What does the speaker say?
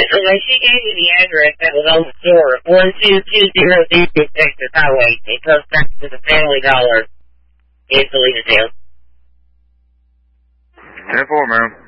When she gave me the address that was on the store, 12200 Texas Highway, it goes back to the Family Dollar in Toledo Town. 10-4, man.